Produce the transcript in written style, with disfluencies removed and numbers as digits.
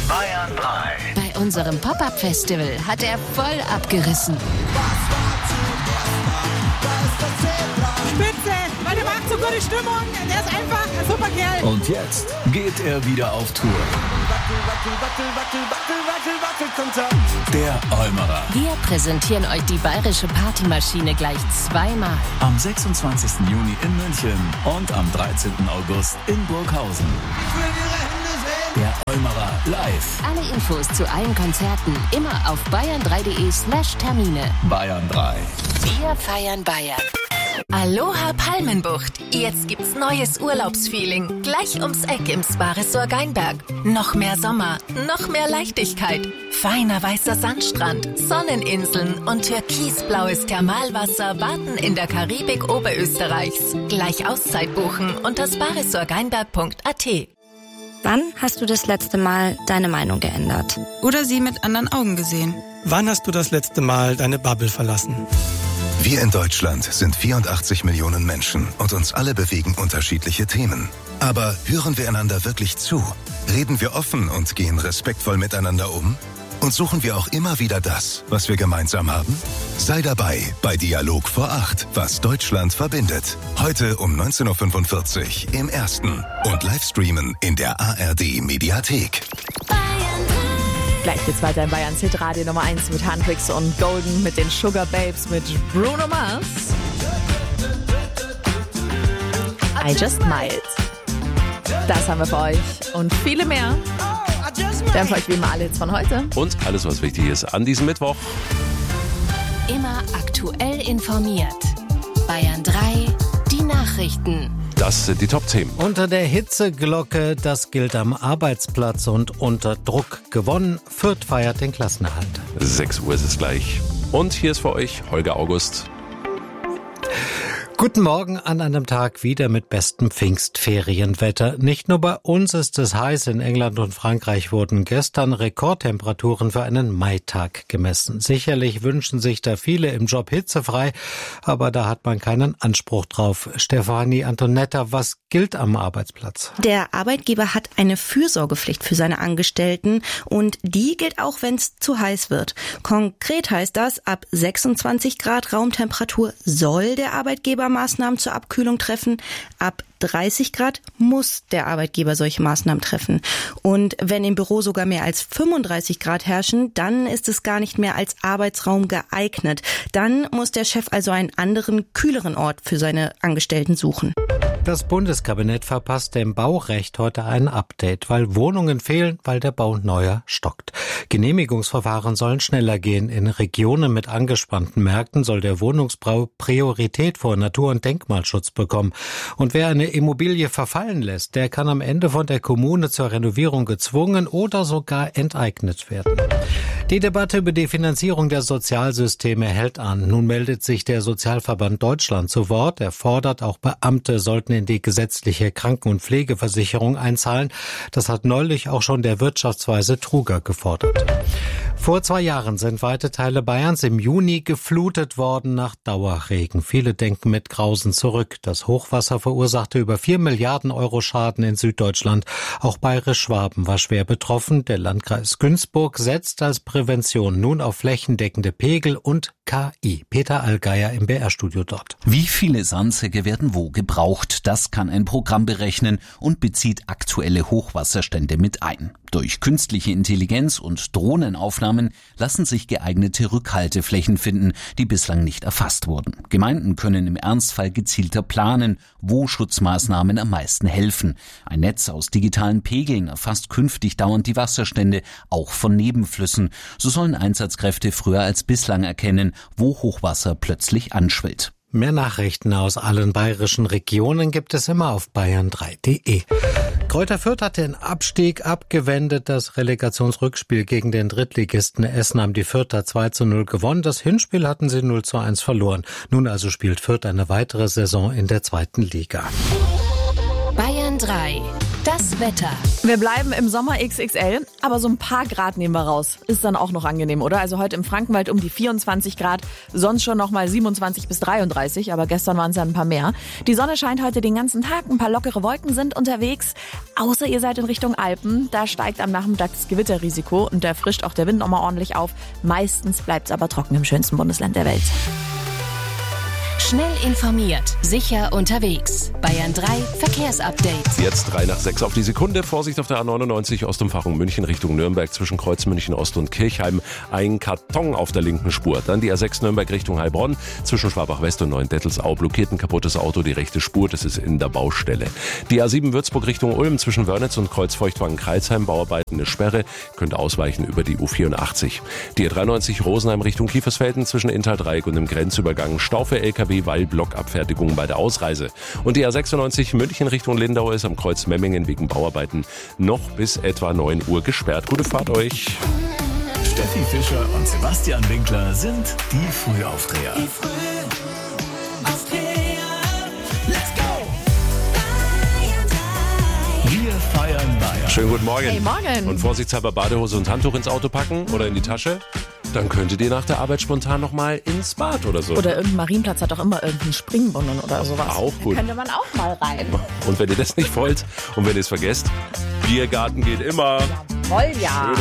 Bayern 3. Bei unserem Pop-Up-Festival hat er voll abgerissen. Spitze, weil der macht so gute Stimmung. Der ist einfach ein super Kerl. Und jetzt geht er wieder auf Tour. Der Eumerer. Wir präsentieren euch die bayerische Partymaschine gleich zweimal. Am 26. Juni in München und am 13. August in Burghausen. Der Eumerer live. Alle Infos zu allen Konzerten immer auf bayern3.de/Termine. Bayern 3. Wir feiern Bayern. Aloha Palmenbucht. Jetzt gibt's neues Urlaubsfeeling. Gleich ums Eck im Spa-Resort Geinberg. Noch mehr Sommer, noch mehr Leichtigkeit. Feiner weißer Sandstrand, Sonneninseln und türkisblaues Thermalwasser warten in der Karibik Oberösterreichs. Gleich Auszeit buchen unter sparesortgeinberg.at. Wann hast du das letzte Mal deine Meinung geändert? Oder sie mit anderen Augen gesehen? Wann hast du das letzte Mal deine Bubble verlassen? Wir in Deutschland sind 84 Millionen Menschen und uns alle bewegen unterschiedliche Themen. Aber hören wir einander wirklich zu? Reden wir offen und gehen respektvoll miteinander um? Und suchen wir auch immer wieder das, was wir gemeinsam haben? Sei dabei bei Dialog vor 8, was Deutschland verbindet. Heute um 19.45 Uhr im Ersten und Livestreamen in der ARD Mediathek. Gleich geht's weiter in Bayerns Hitradio Nummer 1 mit Handtricks und Golden mit den Sugar Babes mit Bruno Mars. I Just Smiled. Das haben wir für euch und viele mehr. Wir haben für euch wie immer alle Hits von heute. Und alles, was wichtig ist an diesem Mittwoch. Immer aktuell informiert. Bayern 3, die Nachrichten. Das sind die Top-Themen. Unter der Hitzeglocke, das gilt am Arbeitsplatz und unter Druck gewonnen. Fürth feiert den Klassenerhalt. 6 Uhr ist es gleich. Und hier ist für euch Holger August. Guten Morgen an einem Tag wieder mit bestem Pfingstferienwetter. Nicht nur bei uns ist es heiß, in England und Frankreich wurden gestern Rekordtemperaturen für einen Maitag gemessen. Sicherlich wünschen sich da viele im Job hitzefrei, aber da hat man keinen Anspruch drauf. Stefanie Antonetta, was gilt am Arbeitsplatz? Der Arbeitgeber hat eine Fürsorgepflicht für seine Angestellten und die gilt auch, wenn es zu heiß wird. Konkret heißt das, ab 26 Grad Raumtemperatur soll der Arbeitgeber Maßnahmen zur Abkühlung treffen. Ab 30 Grad muss der Arbeitgeber solche Maßnahmen treffen. Und wenn im Büro sogar mehr als 35 Grad herrschen, dann ist es gar nicht mehr als Arbeitsraum geeignet. Dann muss der Chef also einen anderen, kühleren Ort für seine Angestellten suchen. Das Bundeskabinett verpasst dem Baurecht heute ein Update, weil Wohnungen fehlen, weil der Bau neuer stockt. Genehmigungsverfahren sollen schneller gehen. In Regionen mit angespannten Märkten soll der Wohnungsbau Priorität vor Natur- und Denkmalschutz bekommen. Und wer eine Immobilie verfallen lässt, der kann am Ende von der Kommune zur Renovierung gezwungen oder sogar enteignet werden. Die Debatte über die Finanzierung der Sozialsysteme hält an. Nun meldet sich der Sozialverband Deutschland zu Wort. Er fordert, auch Beamte sollten in die gesetzliche Kranken- und Pflegeversicherung einzahlen. Das hat neulich auch schon der Wirtschaftsweise Truger gefordert. Vor 2 Jahren sind weite Teile Bayerns im Juni geflutet worden nach Dauerregen. Viele denken mit Grausen zurück. Das Hochwasser verursachte über 4 Milliarden Euro Schaden in Süddeutschland. Auch Bayerisch-Schwaben war schwer betroffen. Der Landkreis Günzburg setzt als Prävention nun auf flächendeckende Pegel und KI. Peter Allgeier im BR-Studio dort. Wie viele Sandsäcke werden wo gebraucht? Das kann ein Programm berechnen und bezieht aktuelle Hochwasserstände mit ein. Durch künstliche Intelligenz und Drohnenaufnahmen lassen sich geeignete Rückhalteflächen finden, die bislang nicht erfasst wurden. Gemeinden können im Ernstfall gezielter planen, wo Schutzmaßnahmen am meisten helfen. Ein Netz aus digitalen Pegeln erfasst künftig dauernd die Wasserstände, auch von Nebenflüssen. So sollen Einsatzkräfte früher als bislang erkennen, wo Hochwasser plötzlich anschwillt. Mehr Nachrichten aus allen bayerischen Regionen gibt es immer auf bayern3.de. Greuther Fürth hat den Abstieg abgewendet. Das Relegationsrückspiel gegen den Drittligisten Essen haben die Fürther 2:0 gewonnen. Das Hinspiel hatten sie 0:1 verloren. Nun also spielt Fürth eine weitere Saison in der 2. Liga. Bayern Bayern 3. Das Wetter. Wir bleiben im Sommer XXL, aber so ein paar Grad nehmen wir raus. Ist dann auch noch angenehm, oder? Also heute im Frankenwald um die 24 Grad, sonst schon noch mal 27 bis 33, aber gestern waren es ja ein paar mehr. Die Sonne scheint heute den ganzen Tag, ein paar lockere Wolken sind unterwegs. Außer ihr seid in Richtung Alpen, da steigt am Nachmittag das Gewitterrisiko und da frischt auch der Wind nochmal ordentlich auf. Meistens bleibt es aber trocken im schönsten Bundesland der Welt. Schnell informiert, sicher unterwegs. Bayern 3 Verkehrsupdate. Jetzt 3:06 auf die Sekunde. Vorsicht auf der A99 Ostumfahrung München Richtung Nürnberg zwischen Kreuz München Ost und Kirchheim. Ein Karton auf der linken Spur. Dann die A6 Nürnberg Richtung Heilbronn zwischen Schwabach West und Neuendettelsau. Blockiert ein kaputtes Auto, die rechte Spur. Das ist in der Baustelle. Die A7 Würzburg Richtung Ulm zwischen Wörnitz und Kreuzfeuchtwangen-Kreilsheim. Bauarbeiten, eine Sperre. Könnt ausweichen über die U84. Die A93 Rosenheim Richtung Kiefersfelden zwischen Inntal-Dreieck und dem Grenzübergang. Stau für LKW, weil Blockabfertigung bei der Ausreise. Und die A96 München Richtung Lindau ist am Kreuz Memmingen wegen Bauarbeiten noch bis etwa 9 Uhr gesperrt. Gute Fahrt euch. Steffi Fischer und Sebastian Winkler sind die Frühaufdreher. Let's go! Wir feiern Bayern. Schönen guten Morgen. Hey, morgen. Und vorsichtshalber Badehose und Handtuch ins Auto packen oder in die Tasche. Dann könntet ihr nach der Arbeit spontan nochmal ins Bad oder so. Oder irgendein Marienplatz hat doch immer irgendeinen Springbrunnen oder sowas. Auch gut. Da könnte man auch mal rein. Und wenn ihr das nicht wollt und wenn ihr es vergesst, Biergarten geht immer. Jawohl, ja.